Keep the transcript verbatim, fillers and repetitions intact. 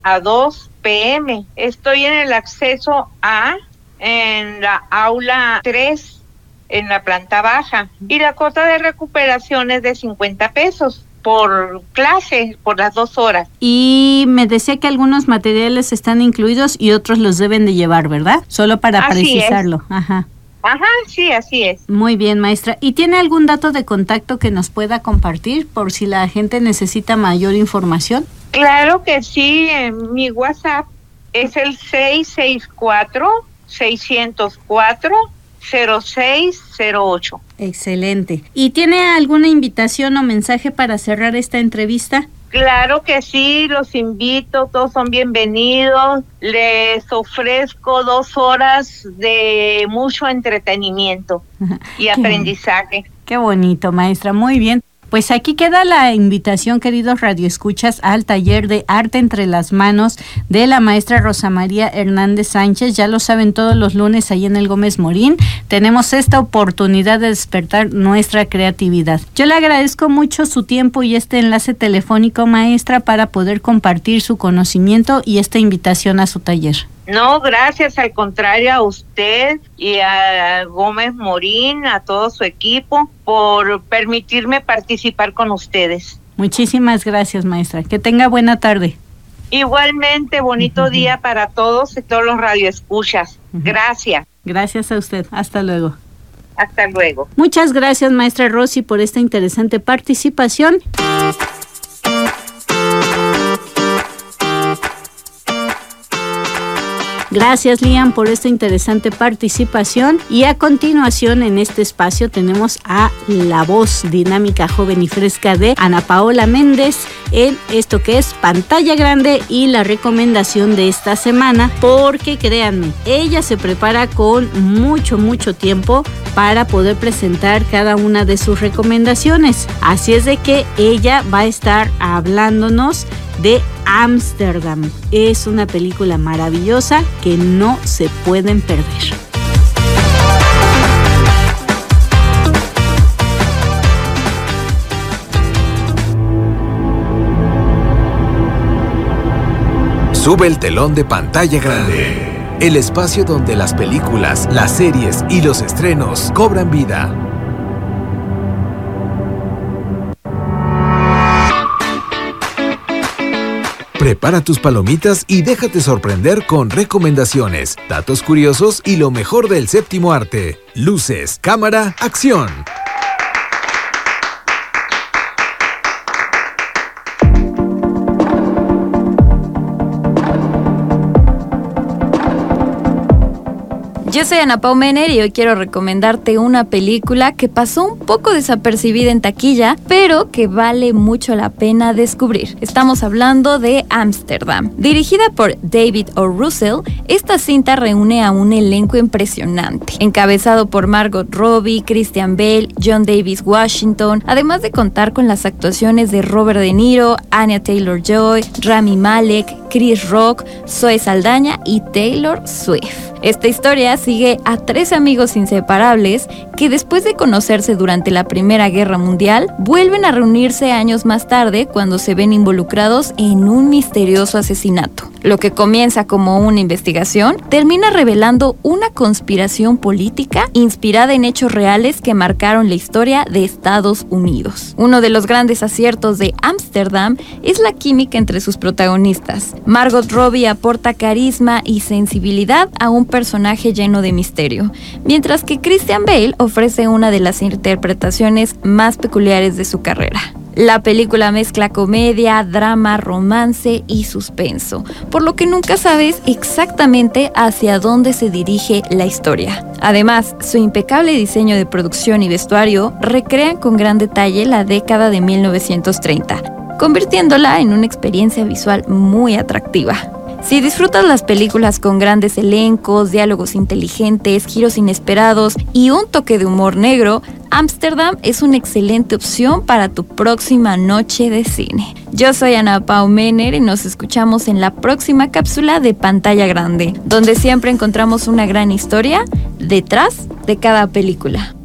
a dos pe eme. Estoy en el acceso A, en la aula tres, en la planta baja. Y la cuota de recuperación es de cincuenta pesos por clase, por las dos horas. Y me decía que algunos materiales están incluidos y otros los deben de llevar, ¿verdad? Solo para Así precisarlo. es. Ajá. Ajá, sí, así es. Muy bien, maestra. ¿Y tiene algún dato de contacto que nos pueda compartir por si la gente necesita mayor información? Claro que sí, en mi WhatsApp es el seis seis cuatro, seis cero cuatro, cero seis cero ocho. Excelente. ¿Y tiene alguna invitación o mensaje para cerrar esta entrevista? Claro que sí, los invito, todos son bienvenidos. Les ofrezco dos horas de mucho entretenimiento y aprendizaje. Qué bonito, maestra, muy bien. Pues aquí queda la invitación, queridos radioescuchas, al taller de Arte entre las Manos de la maestra Rosa María Hernández Sánchez. Ya lo saben, todos los lunes ahí en el Gómez Morín tenemos esta oportunidad de despertar nuestra creatividad. Yo le agradezco mucho su tiempo y este enlace telefónico, maestra, para poder compartir su conocimiento y esta invitación a su taller. No, gracias, al contrario, a usted y a Gómez Morín, a todo su equipo, por permitirme participar con ustedes. Muchísimas gracias, maestra. Que tenga buena tarde. Igualmente, bonito uh-huh. día para todos y todos los radioescuchas. Uh-huh. Gracias. Gracias a usted. Hasta luego. Hasta luego. Muchas gracias, maestra Rosy, por esta interesante participación. Gracias, Liam, por esta interesante participación. Y a continuación en este espacio tenemos a la voz dinámica, joven y fresca de Ana Paola Méndez en esto que es Pantalla Grande y la recomendación de esta semana, porque créanme, ella se prepara con mucho, mucho tiempo para poder presentar cada una de sus recomendaciones. Así es de que ella va a estar hablándonos de Ámsterdam. Es una película maravillosa que no se pueden perder. Sube el telón de Pantalla Grande, el espacio donde las películas, las series y los estrenos cobran vida. Prepara tus palomitas y déjate sorprender con recomendaciones, datos curiosos y lo mejor del séptimo arte. Luces, cámara, acción. Yo soy Ana Pau Mener y hoy quiero recomendarte una película que pasó un poco desapercibida en taquilla, pero que vale mucho la pena descubrir. Estamos hablando de Ámsterdam. Dirigida por David O. Russell, esta cinta reúne a un elenco impresionante, encabezado por Margot Robbie, Christian Bale, John Davis Washington, además de contar con las actuaciones de Robert De Niro, Anya Taylor-Joy, Rami Malek, Chris Rock, Zoe Saldaña y Taylor Swift. Esta historia sigue a tres amigos inseparables que después de conocerse durante la Primera Guerra Mundial, vuelven a reunirse años más tarde cuando se ven involucrados en un misterioso asesinato. Lo que comienza como una investigación termina revelando una conspiración política inspirada en hechos reales que marcaron la historia de Estados Unidos. Uno de los grandes aciertos de Ámsterdam es la química entre sus protagonistas. Margot Robbie aporta carisma y sensibilidad a un personaje lleno de misterio, mientras que Christian Bale ofrece una de las interpretaciones más peculiares de su carrera. La película mezcla comedia, drama, romance y suspenso, por lo que nunca sabes exactamente hacia dónde se dirige la historia. Además, su impecable diseño de producción y vestuario recrean con gran detalle la década de mil novecientos treinta, convirtiéndola en una experiencia visual muy atractiva. Si disfrutas las películas con grandes elencos, diálogos inteligentes, giros inesperados y un toque de humor negro, Ámsterdam es una excelente opción para tu próxima noche de cine. Yo soy Ana Pau Mener y nos escuchamos en la próxima cápsula de Pantalla Grande, donde siempre encontramos una gran historia detrás de cada película.